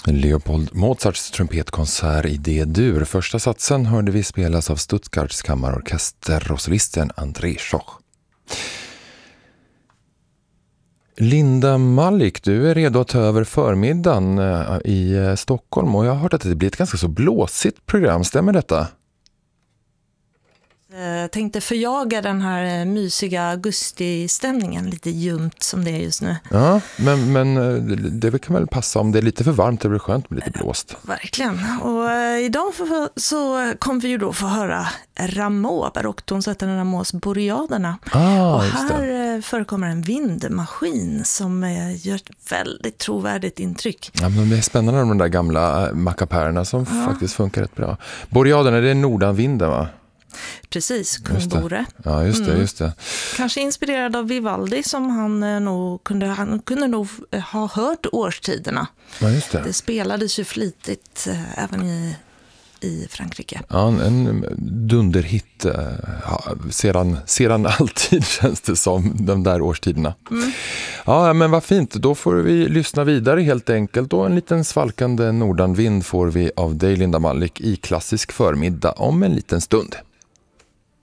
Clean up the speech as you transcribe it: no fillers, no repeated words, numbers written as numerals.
Leopold Mozarts trumpetkonsert i D-dur. Första satsen hörde vi spelas av Stuttgarts kammarorkester och solisten André Schoch. Linda Malik, du är redo att ta över förmiddagen i Stockholm och jag har hört att det blir ett ganska så blåsigt program, stämmer detta? Jag tänkte förjaga den här mysiga augustistämningen, lite ljumt som det är just nu. Ja, men det kan väl passa om det är lite för varmt, det blir skönt med lite blåst. Verkligen. Och idag så kommer vi ju då få höra Rameau, barocktonsättaren Rameaus Boreaderna. Och här förekommer en vindmaskin som gör ett väldigt trovärdigt intryck. Ja, men det är spännande de där gamla mackapärerna som faktiskt funkar rätt bra. Boreaderna, det är nordanvinden, va? Precis, kung Bore. Ja, just det. Kanske inspirerad av Vivaldi som han kunde nog ha hört årstiderna. Ja, just det. Det spelades ju flitigt även i Frankrike. Ja, en dunderhit sedan alltid känns det som, de där årstiderna. Ja, men vad fint. Då får vi lyssna vidare helt enkelt. Och en liten svalkande nordanvind får vi av dig, Linda Malik, i klassisk förmiddag om en liten stund.